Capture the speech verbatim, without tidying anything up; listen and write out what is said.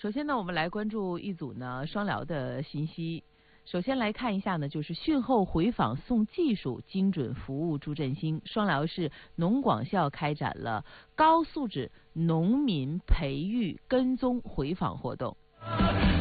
首先呢，我们来关注一组呢双聊的信息。首先来看一下呢，就是讯后回访送技术，精准服务助振兴。双辽市农广校开展了高素质农民培育跟踪回访活动。